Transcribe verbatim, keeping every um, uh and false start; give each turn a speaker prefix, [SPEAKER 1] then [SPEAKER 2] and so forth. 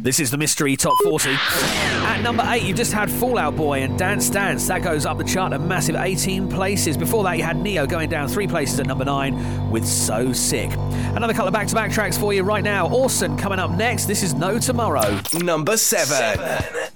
[SPEAKER 1] This is the Mystery Top forty. At number eight, you've just had Fall Out Boy and Dance Dance. That goes up the chart a massive eighteen places. Before that, you had Neo going down three places at number nine with So Sick. Another couple of back-to-back tracks for you right now. Orson coming up next. This is No Tomorrow.
[SPEAKER 2] Number seven. seven.